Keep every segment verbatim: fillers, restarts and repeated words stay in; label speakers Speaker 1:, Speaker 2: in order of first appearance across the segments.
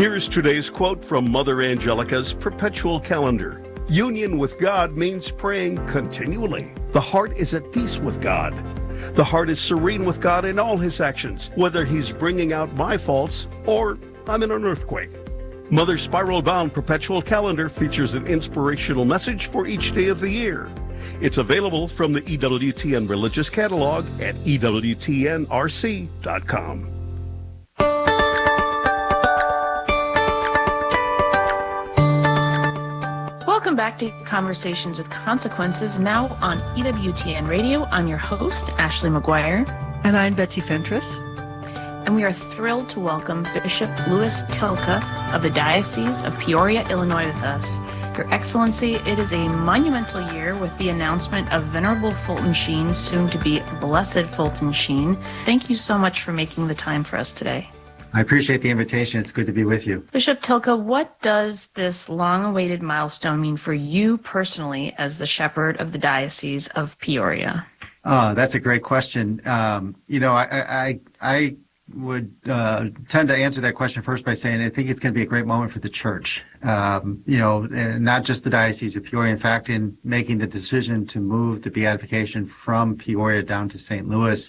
Speaker 1: Here's today's quote from Mother Angelica's Perpetual Calendar. Union with God means praying continually. The heart is at peace with God. The heart is serene with God in all his actions, whether he's bringing out my faults or I'm in an earthquake. Mother's spiral-bound Perpetual Calendar features an inspirational message for each day of the year. It's available from the E W T N Religious Catalog at E W T N R C dot com.
Speaker 2: Welcome back to Conversations with Consequences, now on E W T N Radio. I'm your host, Ashley McGuire.
Speaker 3: And I'm Betsy Fentress.
Speaker 2: And we are thrilled to welcome Bishop Louis Tilka of the Diocese of Peoria, Illinois with us. Your Excellency, it is a monumental year with the announcement of Venerable Fulton Sheen, soon to be Blessed Fulton Sheen. Thank you so much for making the time for us today.
Speaker 4: I appreciate the invitation. It's good to be with you.
Speaker 2: Bishop Tilka, what does this long-awaited milestone mean for you personally as the shepherd of the Diocese of Peoria?
Speaker 4: Oh, that's a great question. Um, you know, I, I, I would uh, tend to answer that question first by saying I think it's going to be a great moment for the church. Um, you know, not just the Diocese of Peoria. In fact, in making the decision to move the beatification from Peoria down to Saint Louis,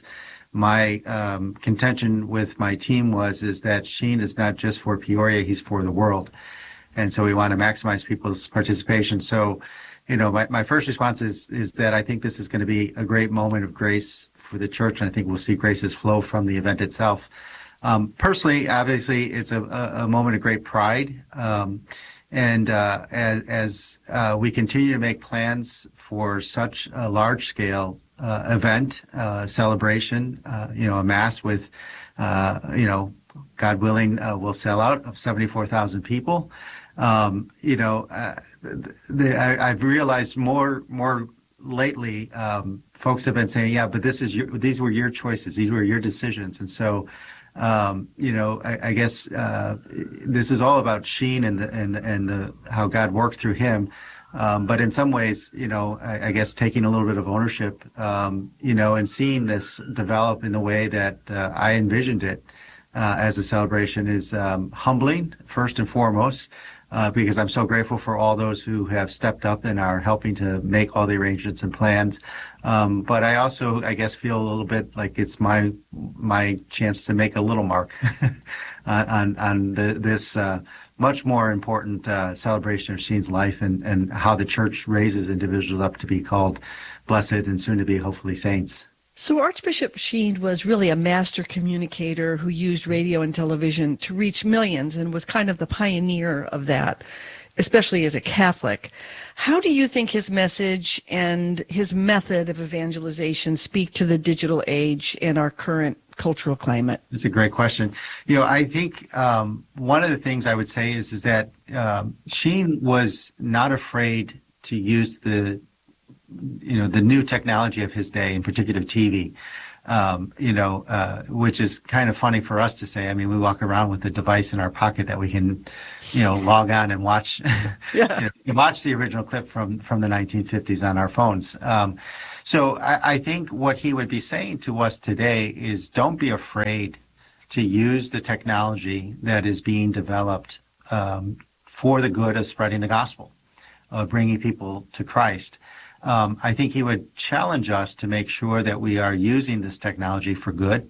Speaker 4: my um, contention with my team was is that Sheen is not just for Peoria, he's for the world. And so we want to maximize people's participation. So, you know, my, my first response is is that I think this is going to be a great moment of grace for the church, and I think we'll see graces flow from the event itself. Um, personally, obviously, it's a, a, a moment of great pride. Um, and uh, as, as uh, we continue to make plans for such a large-scale Uh, event, uh, celebration, uh, you know, a mass with, uh, you know, God willing, uh, will sell out of seventy-four thousand people. Um, you know, uh, the, the, I, I've realized more, more lately, um, folks have been saying, yeah, but this is your, these were your choices. These were your decisions. And so, um, you know, I, I guess, uh, this is all about Sheen and the, and, and the, how God worked through him. Um, but in some ways, you know, I, I guess taking a little bit of ownership, um, you know, and seeing this develop in the way that uh, I envisioned it uh, as a celebration is um, humbling, first and foremost, uh, because I'm so grateful for all those who have stepped up and are helping to make all the arrangements and plans. Um, but I also, I guess, feel a little bit like it's my my chance to make a little mark on on the, this uh, much more important uh, celebration of Sheen's life and, and how the church raises individuals up to be called blessed and soon to be hopefully saints.
Speaker 3: So Archbishop Sheen was really a master communicator who used radio and television to reach millions and was kind of the pioneer of that, especially as a Catholic. How do you think his message and his method of evangelization speak to the digital age and our current cultural climate?
Speaker 4: That's a great question. You know, I think um, one of the things I would say is is that um, Sheen was not afraid to use the, you know, the new technology of his day, in particular T V. Um, you know, uh, which is kind of funny for us to say. I mean, we walk around with a device in our pocket that we can, you know, log on and watch, yeah. you know, watch the original clip from, from the nineteen fifties on our phones. Um, so I, I think what he would be saying to us today is don't be afraid to use the technology that is being developed um, for the good of spreading the gospel, of bringing people to Christ. Um, I think he would challenge us to make sure that we are using this technology for good.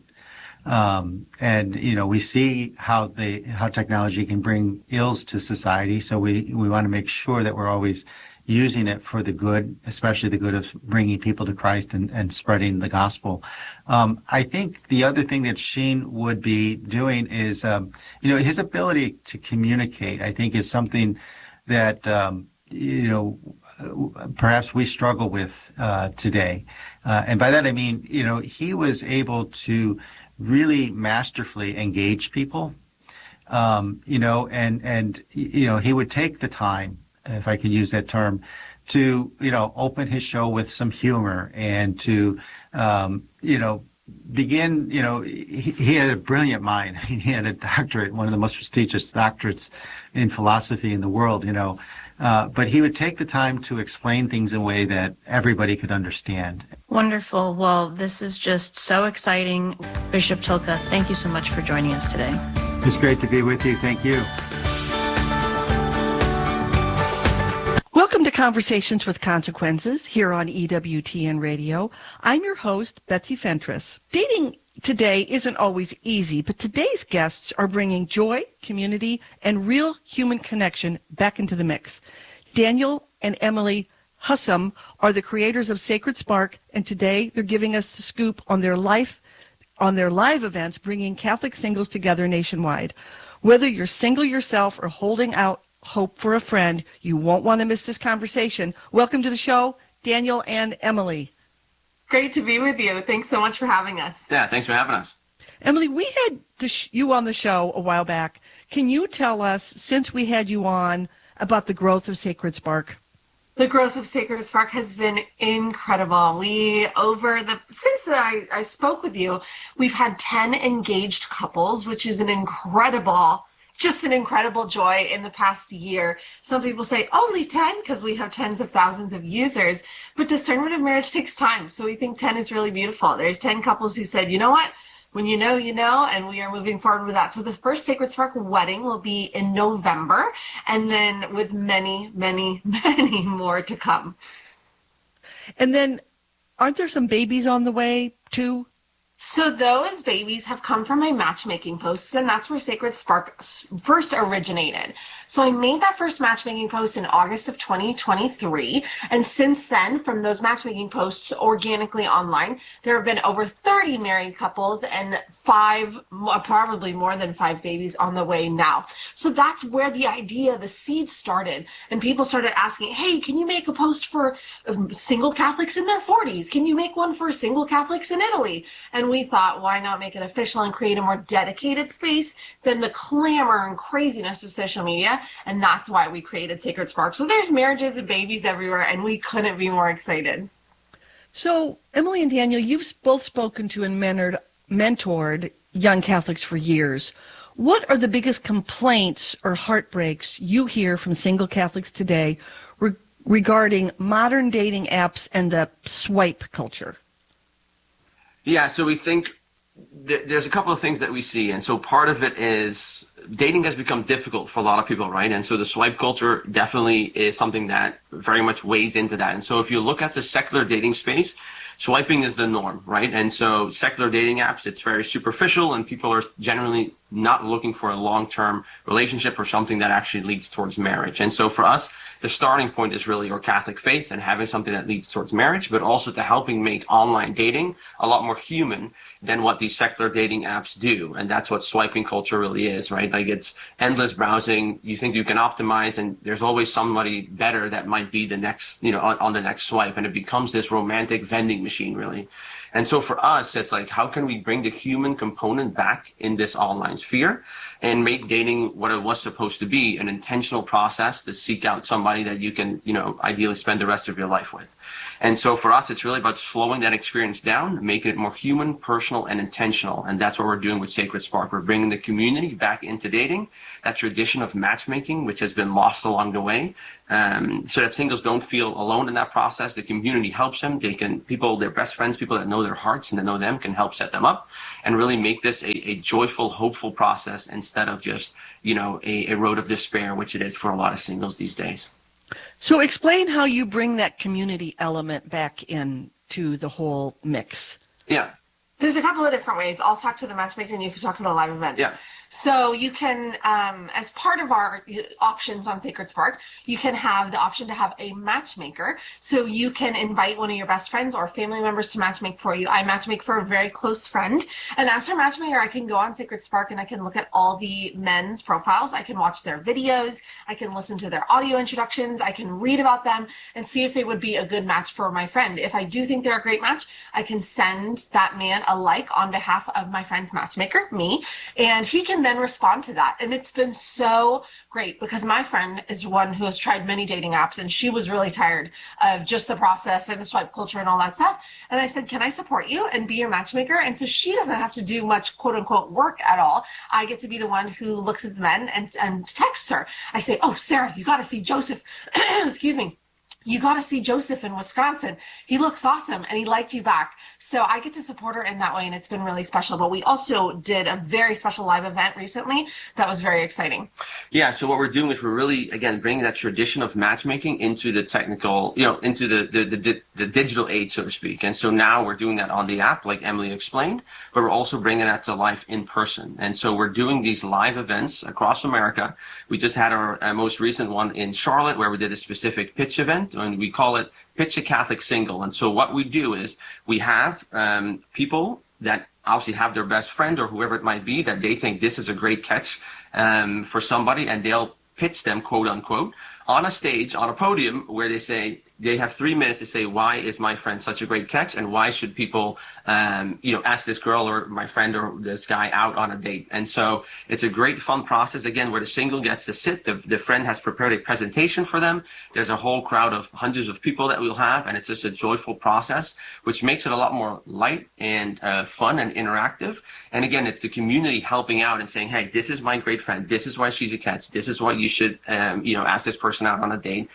Speaker 4: Um, and, you know, we see how the, how technology can bring ills to society. So we, we want to make sure that we're always using it for the good, especially the good of bringing people to Christ and, and spreading the gospel. Um, I think the other thing that Sheen would be doing is, um, you know, his ability to communicate, I think, is something that, um, you know, perhaps we struggle with uh, today. Uh, and by that I mean, you know, he was able to really masterfully engage people, um, you know, and, and, you know, he would take the time, if I could use that term, to, you know, open his show with some humor and to, um, you know, begin, you know, he, he had a brilliant mind. He had a doctorate, one of the most prestigious doctorates in philosophy in the world, you know. Uh, but he would take the time to explain things in a way that everybody could understand.
Speaker 2: Wonderful. Well, this is just so exciting. Bishop Tilka, thank you so much for joining us today.
Speaker 4: It's great to be with you. Thank you.
Speaker 3: Welcome to Conversations with Consequences here on E W T N Radio. I'm your host, Betsy Fentress. Dating today isn't always easy, but today's guests are bringing joy, community, and real human connection back into the mix. Daniel and Emily Hussam are the creators of Sacred Spark, and today they're giving us the scoop on their life, on their live events, bringing Catholic singles together nationwide. Whether you're single yourself or holding out hope for a friend, you won't want to miss this conversation. Welcome to the show, Daniel and Emily.
Speaker 5: Great to be with you. Thanks so much for having us.
Speaker 6: Yeah, thanks for having us.
Speaker 3: Emily, we had the sh- you on the show a while back. Can you tell us, since we had you on, about the growth of Sacred Spark?
Speaker 5: The growth of Sacred Spark has been incredible. We, over the, since I, I spoke with you, we've had ten engaged couples, which is an incredible Just an incredible joy in the past year. Some people say only ten because we have tens of thousands of users, but discernment of marriage takes time. So we think ten is really beautiful. There's ten couples who said, you know what? When you know, you know, and we are moving forward with that. So the first Sacred Spark wedding will be in November, and then with many, many, many more to come. And
Speaker 3: then aren't there some babies on the way too?
Speaker 5: So those babies have come from my matchmaking posts, and that's where Sacred Spark first originated. So I made that first matchmaking post in August of twenty twenty-three, and since then, from those matchmaking posts organically online, there have been over thirty married couples and five, probably more than five babies on the way now. So that's where the idea, the seed started, and people started asking, hey, can you make a post for um, single Catholics in their forties? Can you make one for single Catholics in Italy? And we thought, why not make it official and create a more dedicated space than the clamor and craziness of social media? And that's why we created Sacred Spark. So there's marriages and babies everywhere, and we couldn't be more excited.
Speaker 3: So, Emily and Daniel, you've both spoken to and mentored, mentored young Catholics for years. What are the biggest complaints or heartbreaks you hear from single Catholics today re- regarding modern dating apps and the swipe culture?
Speaker 6: Yeah, so we think th- there's a couple of things that we see. And so part of it is dating has become difficult for a lot of people, right? And so the swipe culture definitely is something that very much weighs into that. And so if you look at the secular dating space, swiping is the norm, right? And so secular dating apps, it's very superficial, and people are generally not looking for a long-term relationship or something that actually leads towards marriage. And so for us, the starting point is really your Catholic faith and having something that leads towards marriage, but also to helping make online dating a lot more human than what these secular dating apps do. And that's what swiping culture really is, right? Like, it's endless browsing. You think you can optimize, and there's always somebody better that might be the next, you know, on, on the next swipe. And it becomes this romantic vending machine, really. And so for us, it's like, how can we bring the human component back in this online sphere and make dating what it was supposed to be, an intentional process to seek out somebody that you can, you know, ideally spend the rest of your life with. And so for us, it's really about slowing that experience down, making it more human, personal, and intentional. And that's what we're doing with Sacred Spark. We're bringing the community back into dating, that tradition of matchmaking, which has been lost along the way, um, so that singles don't feel alone in that process. The community helps them. They can, people, their best friends, people that know their hearts and that know them, can help set them up and really make this a, a joyful, hopeful process instead of just, you know, a, a road of despair, which it is for a lot of singles these days.
Speaker 3: So explain how you bring that community element back into the whole mix.
Speaker 6: Yeah.
Speaker 5: There's a couple of different ways. I'll talk to the matchmaker and you can talk to the live events.
Speaker 6: Yeah.
Speaker 5: So you can, um, as part of our options on Sacred Spark, you can have the option to have a matchmaker. So you can invite one of your best friends or family members to matchmake for you. I matchmake for a very close friend. And as her matchmaker, I can go on Sacred Spark and I can look at all the men's profiles. I can watch their videos. I can listen to their audio introductions. I can read about them and see if they would be a good match for my friend. If I do think they're a great match, I can send that man a like on behalf of my friend's matchmaker, me, and he can then respond to that. And it's been so great because my friend is one who has tried many dating apps and she was really tired of just the process and the swipe culture and all that stuff. And I said, can I support you and be your matchmaker? And so she doesn't have to do much quote unquote work at all. I get to be the one who looks at the men and, and texts her. I say, oh, Sarah, you got to see Joseph, excuse me. you got to see Joseph in Wisconsin. He looks awesome and he liked you back. So I get to support her in that way, and it's been really special. But we also did a very special live event recently that was very exciting.
Speaker 6: Yeah, so what we're doing is we're really, again, bringing that tradition of matchmaking into the technical, you know, into the, the, the, the digital age, so to speak. And so now we're doing that on the app, like Emily explained, but we're also bringing that to life in person. And so we're doing these live events across America. We just had our uh, most recent one in Charlotte, where we did a specific pitch event, and we call it Pitch a Catholic Single. And so what we do is we have um, people that obviously have their best friend or whoever it might be that they think this is a great catch um, for somebody, and they'll pitch them, quote unquote, on a stage, on a podium, where they say, they have three minutes to say, why is my friend such a great catch, and why should people, um, you know, ask this girl or my friend or this guy out on a date? And so it's a great fun process, again, where the single gets to sit. The, the friend has prepared a presentation for them. There's a whole crowd of hundreds of people that we'll have, and it's just a joyful process, which makes it a lot more light and uh, fun and interactive. And again, it's the community helping out and saying, hey, this is my great friend. This is why she's a catch. This is why you should, um, you know, ask this person out on a date.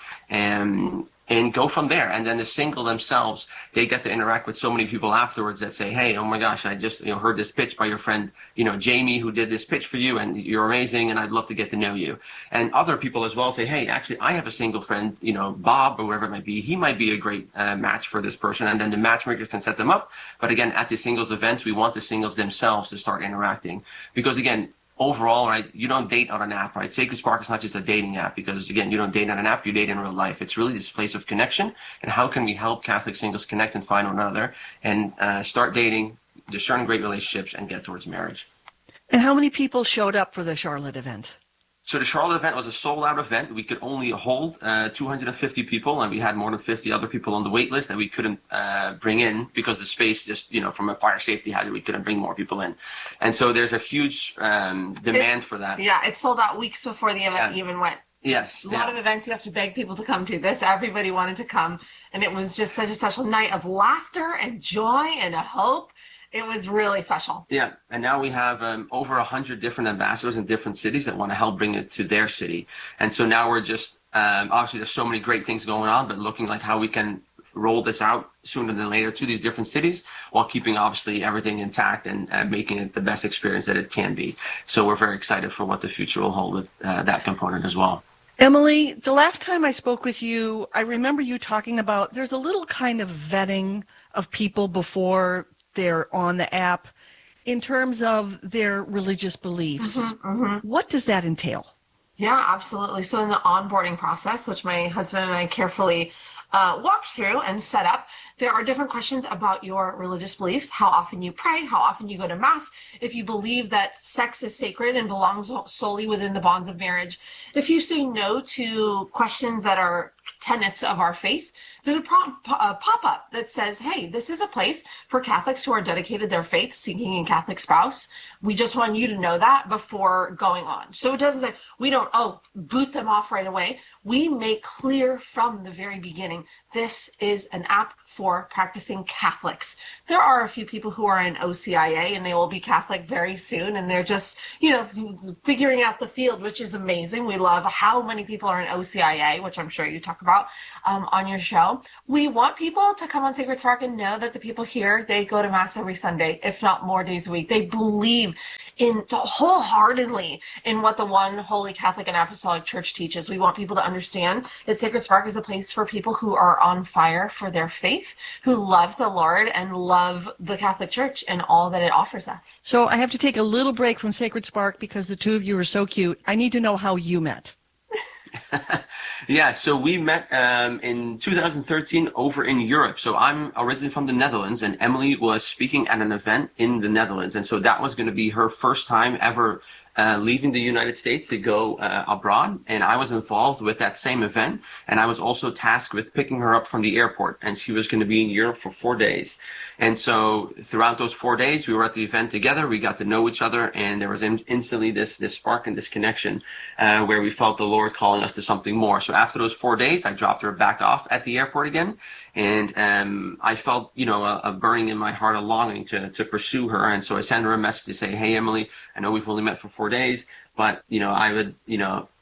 Speaker 6: And and go from there. And then the single themselves, they get to interact with so many people afterwards that say, hey, oh my gosh, I just, you know, heard this pitch by your friend, you know, Jamie, who did this pitch for you, and you're amazing, and I'd love to get to know you. And other people as well say, hey, actually, I have a single friend, you know, Bob, or whoever it might be. He might be a great uh, match for this person. And then the matchmakers can set them up. But again, at the singles events, we want the singles themselves to start interacting. Because again, overall, right, you don't date on an app, right? Sacred Spark is not just a dating app, because again, you don't date on an app, you date in real life. It's really this place of connection, and how can we help Catholic singles connect and find one another and uh, start dating, discern great relationships, and get towards marriage.
Speaker 3: And how many people showed up for the Charlotte event?
Speaker 6: So the Charlotte event was a sold-out event. We could only hold uh, two hundred fifty people, and we had more than fifty other people on the wait list that we couldn't uh, bring in because the space just, you know, from a fire safety hazard, we couldn't bring more people in. And so there's a huge um, demand
Speaker 5: it,
Speaker 6: for that.
Speaker 5: Yeah, it sold out weeks before the event
Speaker 6: yeah.
Speaker 5: even went.
Speaker 6: Yes.
Speaker 5: A lot
Speaker 6: yeah.
Speaker 5: of events you have to beg people to come to. This, everybody wanted to come, and it was just such a special night of laughter and joy and a hope. It was really special.
Speaker 6: Yeah, and now we have um, over one hundred different ambassadors in different cities that want to help bring it to their city. And so now we're just, um, obviously there's so many great things going on, but looking like how we can roll this out sooner than later to these different cities while keeping obviously everything intact and uh, making it the best experience that it can be. So we're very excited for what the future will hold with uh, that component as well.
Speaker 3: Emily, the last time I spoke with you, I remember you talking about there's a little kind of vetting of people before they're on the app in terms of their religious beliefs. Mm-hmm, mm-hmm. What does that entail?
Speaker 5: Yeah, absolutely. So in the onboarding process, which my husband and I carefully uh, walked through and set up, there are different questions about your religious beliefs, how often you pray, how often you go to Mass, if you believe that sex is sacred and belongs solely within the bonds of marriage. If you say no to questions that are tenets of our faith, there's a, prompt, a pop-up that says, hey, this is a place for Catholics who are dedicated their faith, seeking a Catholic spouse. We just want you to know that before going on. So it doesn't say, we don't, oh, boot them off right away. We make clear from the very beginning, this is an app for practicing Catholics. There are a few people who are in O C I A and they will be Catholic very soon, and they're just, you know, figuring out the field, which is amazing. We love how many people are in O C I A, which I'm sure you talk about um, on your show. We want people to come on Sacred Spark and know that the people here, they go to Mass every Sunday, if not more days a week. They believe in wholeheartedly in what the one Holy Catholic and Apostolic Church teaches. We want people to understand that Sacred Spark is a place for people who are on fire for their faith, who love the Lord and love the Catholic Church and all that it offers us.
Speaker 3: So I have to take a little break from Sacred Spark because the two of you are so cute. I need to know how you met.
Speaker 6: Yeah, so we met um, in two thousand thirteen over in Europe. So I'm originally from the Netherlands, and Emily was speaking at an event in the Netherlands. And so that was going to be her first time ever uh, leaving the United States to go uh, abroad. And I was involved with that same event. And I was also tasked with picking her up from the airport. And she was going to be in Europe for four days. And so throughout those four days, we were at the event together. We got to know each other, and there was in- instantly this this spark and this connection uh, where we felt the Lord calling us to something more. So after those four days, I dropped her back off at the airport again, and um, I felt, you know, a, a burning in my heart, a longing to to pursue her. And so I sent her a message to say, "Hey, Emily, I know we've only met for four days, but you know, I would, you know."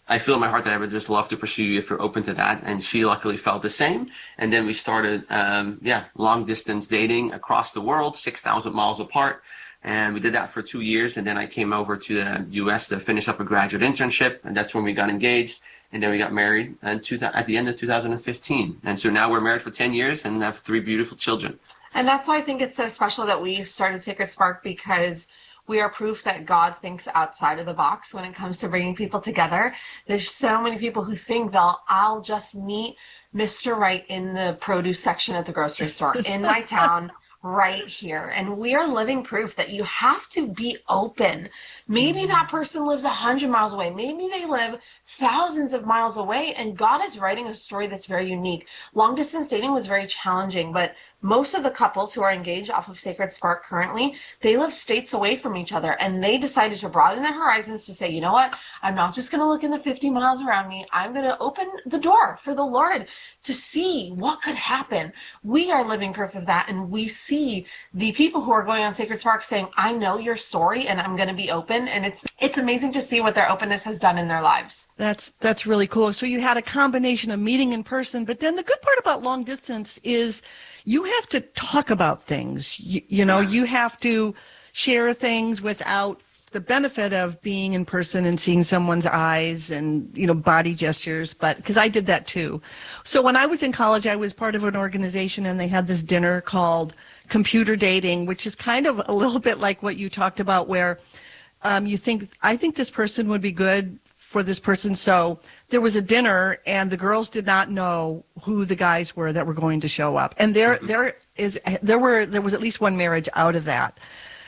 Speaker 6: I feel in my heart that I would just love to pursue you if you're open to that. And she luckily felt the same. And then we started, um, yeah, long distance dating across the world, six thousand miles apart. And we did that for two years. And then I came over to the U S to finish up a graduate internship. And that's when we got engaged. And then we got married in two, at the end of two thousand fifteen. And so now we're married for ten years and have three beautiful children.
Speaker 5: And that's why I think it's so special that we started Sacred Spark, because we are proof that God thinks outside of the box when it comes to bringing people together. There's so many people who think they'll, I'll just meet Mister Right in the produce section at the grocery store in my town right here. And we are living proof that you have to be open. Maybe that person lives a hundred miles away. Maybe they live thousands of miles away, and God is writing a story that's very unique. Long distance dating was very challenging, but most of the couples who are engaged off of Sacred Spark currently, they live states away from each other, and they decided to broaden their horizons to say, you know what, I'm not just going to look in the fifty miles around me. I'm going to open the door for the Lord to see what could happen. We are living proof of that, and we see the people who are going on Sacred Spark saying, I know your story, and I'm going to be open, and it's it's amazing to see what their openness has done in their lives.
Speaker 3: That's that's really cool. So you had a combination of meeting in person, but then the good part about long distance is you have to talk about things. You, you know, you have to share things without the benefit of being in person and seeing someone's eyes and, you know, body gestures. But because I did that too. So when I was in college, I was part of an organization, and they had this dinner called Computer Dating, which is kind of a little bit like what you talked about, where um, you think, I think this person would be good for this person. So there was a dinner, and the girls did not know who the guys were that were going to show up. And there, there is, there were, there was at least one marriage out of that.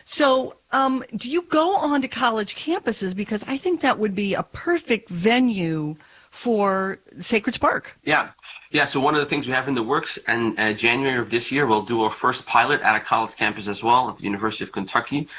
Speaker 3: So um, do you go on to college campuses? Because I think that would be a perfect venue for Sacred Spark.
Speaker 6: Yeah. Yeah. So one of the things we have in the works, and uh, January of this year, we'll do our first pilot at a college campus as well at the University of Kentucky.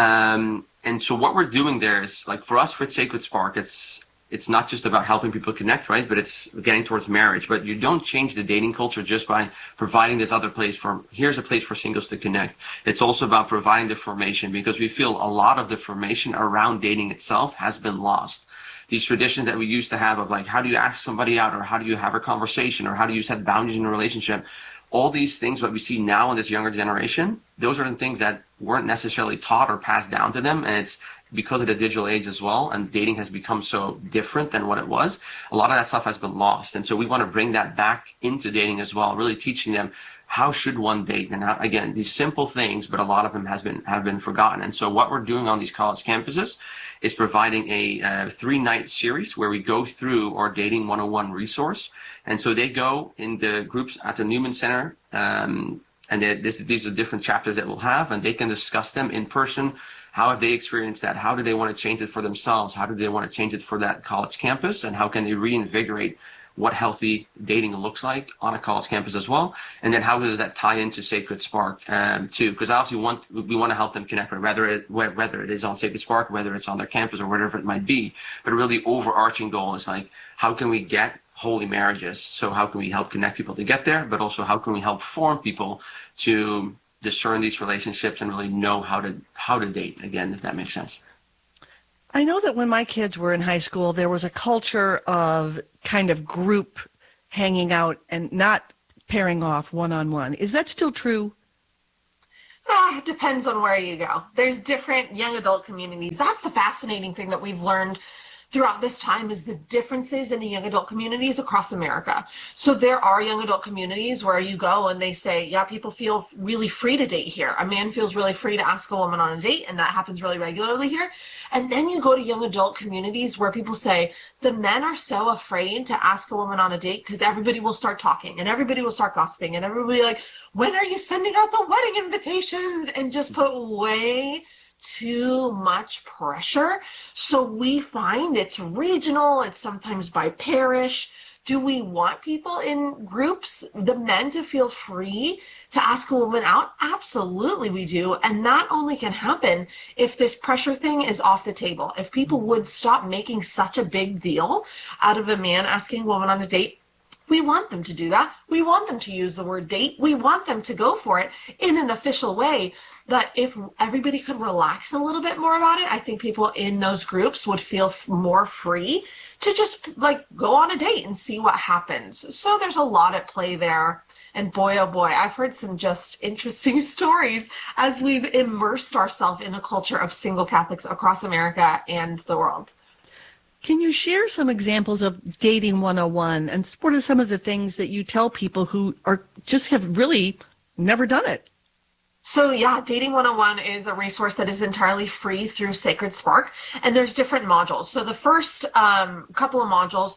Speaker 6: Um, and so what we're doing there is, like, for us, for Sacred Spark, it's, it's not just about helping people connect, right? But it's getting towards marriage. But you don't change the dating culture just by providing this other place for, here's a place for singles to connect. It's also about providing the formation, because we feel a lot of the formation around dating itself has been lost. These traditions that we used to have of, like, how do you ask somebody out, or how do you have a conversation, or how do you set boundaries in a relationship? All these things, what we see now in this younger generation, those are the things that weren't necessarily taught or passed down to them. And it's because of the digital age as well, and dating has become so different than what it was. A lot of that stuff has been lost. And so we want to bring that back into dating as well, really teaching them how should one date, and how, again, these simple things, but a lot of them has been have been forgotten. And so what we're doing on these college campuses is providing a uh, three-night series where we go through our Dating one oh one resource. And so they go in the groups at the Newman Center, um, and they, this, these are different chapters that we'll have, and they can discuss them in person. How have they experienced that? How do they want to change it for themselves? How do they want to change it for that college campus? And how can they reinvigorate what healthy dating looks like on a college campus as well? And then how does that tie into Sacred Spark um, too? Because obviously we want, we want to help them connect, whether it, whether it is on Sacred Spark, whether it's on their campus, or whatever it might be. But really the overarching goal is, like, how can we get holy marriages? So how can we help connect people to get there? But also, how can we help form people to discern these relationships and really know how to how to date, again, if that makes sense.
Speaker 3: I know that when my kids were in high school, there was a culture of kind of group hanging out and not pairing off one-on-one. Is that still true?
Speaker 5: Ah, it depends on where you go. There's different young adult communities. That's the fascinating thing that we've learned throughout this time, is the differences in the young adult communities across America. So there are young adult communities where you go and they say, yeah, people feel really free to date here. A man feels really free to ask a woman on a date, and that happens really regularly here. And then you go to young adult communities where people say the men are so afraid to ask a woman on a date because everybody will start talking and everybody will start gossiping and everybody like, when are you sending out the wedding invitations? And just put way too much pressure. So we find it's regional, it's sometimes by parish. Do we want people in groups, the men, to feel free to ask a woman out? Absolutely we do. And that only can happen if this pressure thing is off the table. If people would stop making such a big deal out of a man asking a woman on a date. We want them to do that. We want them to use the word date. We want them to go for it in an official way. But if everybody could relax a little bit more about it, I think people in those groups would feel f- more free to just like go on a date and see what happens. So there's a lot at play there. And boy, oh boy, I've heard some just interesting stories as we've immersed ourselves in the culture of single Catholics across America and the world.
Speaker 3: Can you share some examples of Dating one oh one, and what are some of the things that you tell people who are just have really never done it?
Speaker 5: So yeah, Dating one oh one is a resource that is entirely free through Sacred Spark, and there's different modules. So the first um, couple of modules,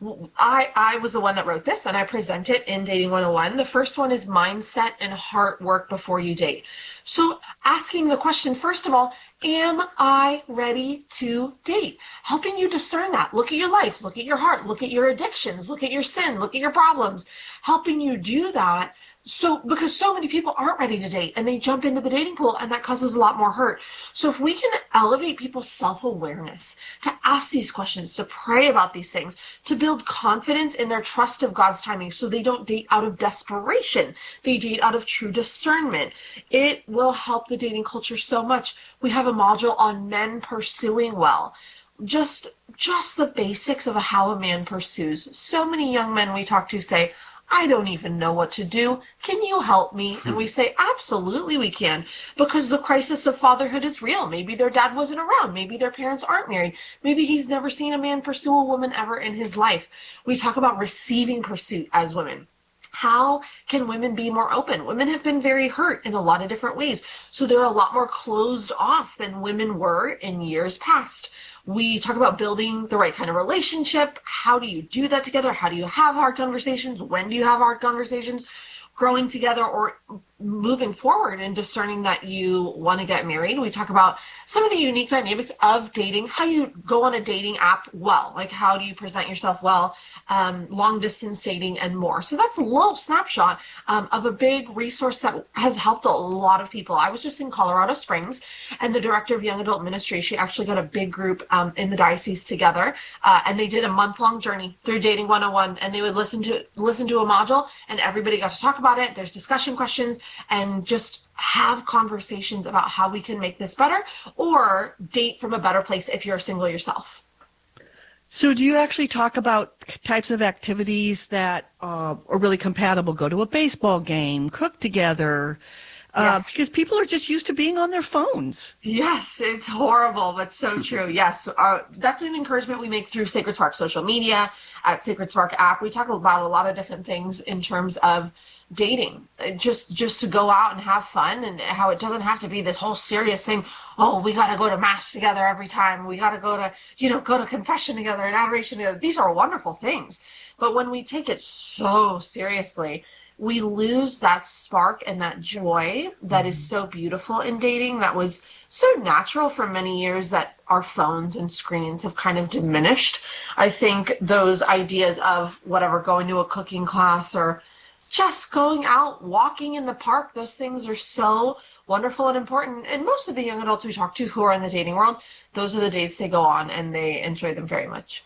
Speaker 5: I, I was the one that wrote this, and I present it in Dating one oh one. The first one is mindset and heart work before you date. So asking the question, first of all, am I ready to date? Helping you discern that. Look at your life, look at your heart, look at your addictions, look at your sin, look at your problems. Helping you do that. So, because so many people aren't ready to date and they jump into the dating pool, and that causes a lot more hurt. So if we can elevate people's self-awareness, to ask these questions, to pray about these things, to build confidence in their trust of God's timing so they don't date out of desperation, they date out of true discernment, it will help the dating culture so much. We have a module on men pursuing well. Just, just the basics of how a man pursues. So many young men we talk to say, I don't even know what to do. Can you help me? And we say, absolutely we can, because the crisis of fatherhood is real. Maybe their dad wasn't around. Maybe their parents aren't married. Maybe he's never seen a man pursue a woman ever in his life. We talk about receiving pursuit as women. How can women be more open? Women have been very hurt in a lot of different ways. So they're a lot more closed off than women were in years past. We talk about building the right kind of relationship. How do you do that together? How do you have hard conversations? When do you have hard conversations? Growing together or moving forward and discerning that you want to get married. We talk about some of the unique dynamics of dating, how you go on a dating app well, like how do you present yourself well, um, long distance dating and more. So that's a little snapshot um, of a big resource that has helped a lot of people. I was just in Colorado Springs, and the director of young adult ministry, she actually got a big group um, in the diocese together, uh, and they did a month-long journey through Dating one oh one, and they would listen to listen to a module, and everybody got to talk about it. There's discussion questions, and just have conversations about how we can make this better or date from a better place if you're single yourself.
Speaker 3: So do you actually talk about types of activities that uh, are really compatible? Go to a baseball game, cook together, uh, yes. Because people are just used to being on their phones.
Speaker 5: Yes, it's horrible, but so true. Yes, uh, that's an encouragement we make through Sacred Spark social media, at Sacred Spark app. We talk about a lot of different things in terms of dating, just just to go out and have fun, and how it doesn't have to be this whole serious thing. Oh, we got to go to mass together every time. We got to go to, you know, go to confession together and adoration together. These are wonderful things. But when we take it so seriously, we lose that spark and that joy that is so beautiful in dating, that was so natural for many years, that our phones and screens have kind of diminished. I think those ideas of whatever, going to a cooking class or just going out, walking in the park, those things are so wonderful and important. And most of the young adults we talk to who are in the dating world, those are the dates they go on, and they enjoy them very much.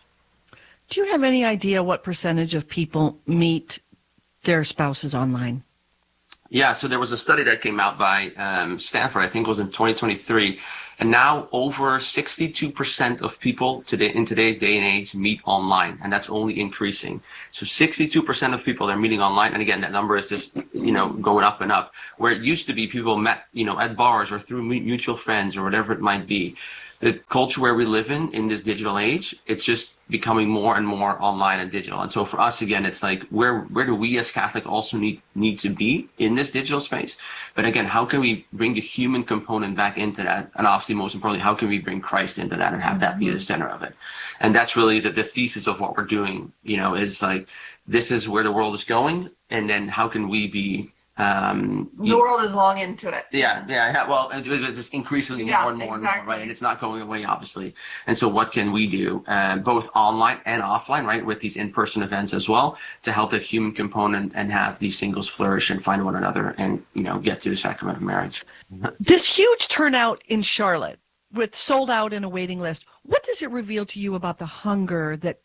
Speaker 3: Do you have any idea what percentage of people meet their spouses online?
Speaker 6: Yeah, so there was a study that came out by um, Stanford, I think it was in twenty twenty-three, and now over sixty-two percent of people today in today's day and age meet online, and that's only increasing. So sixty-two percent of people are meeting online, and again, that number is just, you know, going up and up. Where it used to be people met, you know, at bars or through mutual friends or whatever it might be. The culture where we live in, in this digital age, it's just becoming more and more online and digital. And so for us, again, it's like, where where do we as Catholic also need need to be in this digital space? But again, how can we bring the human component back into that? And obviously, most importantly, how can we bring Christ into that and have that be the center of it? And that's really the, the thesis of what we're doing, you know, is like, this is where the world is going. And then how can we be... Um,
Speaker 5: the world is long into it.
Speaker 6: Yeah, yeah. Well, it's just increasingly more
Speaker 5: yeah,
Speaker 6: and more
Speaker 5: exactly.
Speaker 6: and more, right? And it's not going away, obviously. And so, what can we do, uh, both online and offline, right, with these in-person events as well, to help that human component and have these singles flourish and find one another, and you know, get to the sacrament of marriage.
Speaker 3: This huge turnout in Charlotte, with sold out and a waiting list, what does it reveal to you about the hunger that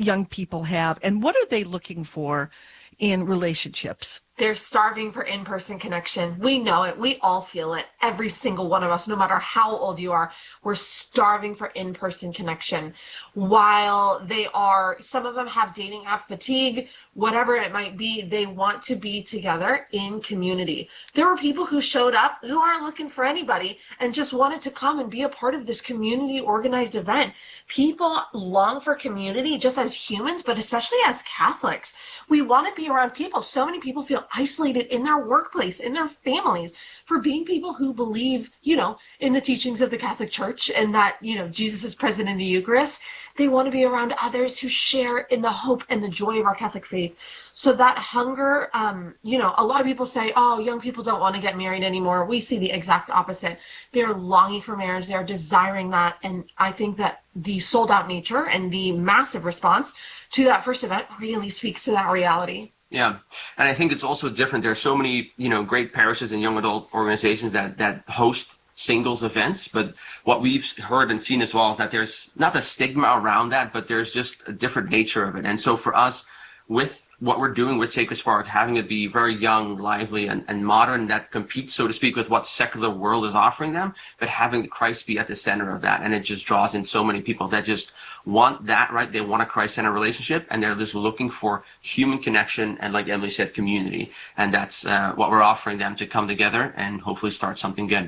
Speaker 3: young people have, and what are they looking for in relationships?
Speaker 5: They're starving for in-person connection. We know it. We all feel it. Every single one of us, no matter how old you are, we're starving for in-person connection. While they are, some of them have dating app fatigue, whatever it might be, they want to be together in community. There were people who showed up who aren't looking for anybody and just wanted to come and be a part of this community organized event. People long for community just as humans, but especially as Catholics. We want to be around people. So many people feel isolated in their workplace, in their families, for being people who believe, you know, in the teachings of the Catholic Church and that, you know, Jesus is present in the Eucharist. They want to be around others who share in the hope and the joy of our Catholic faith. So that hunger, um, you know, a lot of people say, oh, young people don't want to get married anymore. We see the exact opposite. They're longing for marriage. They're desiring that. And I think that the sold out nature and the massive response to that first event really speaks to that reality.
Speaker 6: Yeah, and I think it's also different. There's so many, you know, great parishes and young adult organizations that that host singles events, but what we've heard and seen as well is that there's not the stigma around that, but there's just a different nature of it. And so for us, with what we're doing with Sacred Spark, having it be very young, lively, and, and modern, that competes, so to speak, with what secular world is offering them, but having Christ be at the center of that. And it just draws in so many people that just want that, right? They want a Christ-centered relationship, and they're just looking for human connection and, like Emily said, community. And that's uh, what we're offering them, to come together and hopefully start something good.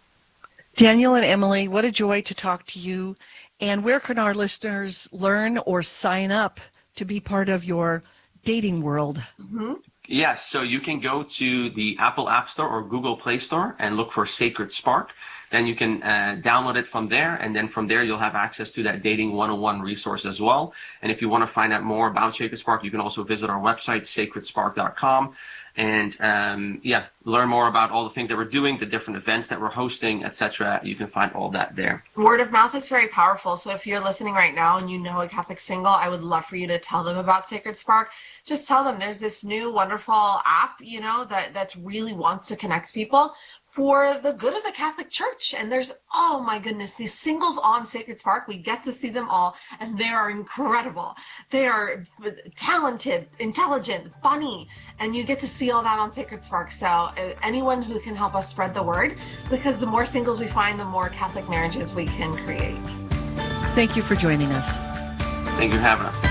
Speaker 3: Daniel and Emily, what a joy to talk to you. And where can our listeners learn or sign up to be part of your dating world?
Speaker 5: Mm-hmm.
Speaker 6: Yes, so you can go to the Apple App Store or Google Play Store and look for Sacred Spark. Then you can uh, download it from there, and then from there you'll have access to that Dating one oh one resource as well. And if you want to find out more about Sacred Spark, you can also visit our website, sacred spark dot com, and um, yeah, learn more about all the things that we're doing, the different events that we're hosting, et cetera. You can find all that there.
Speaker 5: Word of mouth is very powerful. So if you're listening right now and you know a Catholic single, I would love for you to tell them about Sacred Spark. Just tell them there's this new wonderful app, you know, that that's really wants to connect people for the good of the Catholic Church. And there's, oh my goodness, these singles on Sacred Spark, we get to see them all, and they are incredible. They are talented, intelligent, funny, and you get to see all that on Sacred Spark. So uh, anyone who can help us spread the word, because the more singles we find, the more Catholic marriages we can create.
Speaker 3: Thank you for joining us.
Speaker 6: Thank you for having us.